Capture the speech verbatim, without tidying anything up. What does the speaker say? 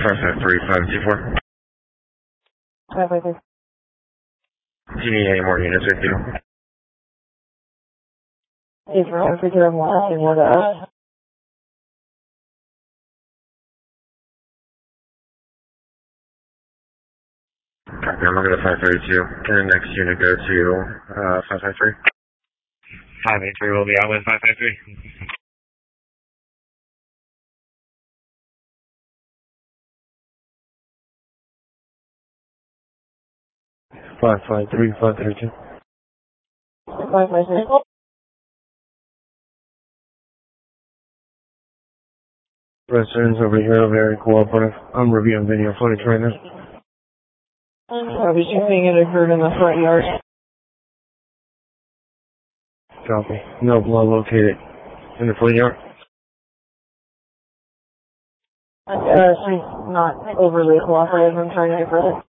five five three five two four. five five three. Do you need any more units with you? If you're if you're one, you want to. Copy, I'm looking at five thirty-two. Can the next unit go to uh, five five three? five eight three will be out with five five three. five five three five thirty-two. five five three. Residents over here are very cooperative. I'm reviewing video footage right now. I was just thinking it occurred in the front yard. Copy. No blood located in the front yard. Uh, she's not overly cooperative. I'm trying to get rid of it.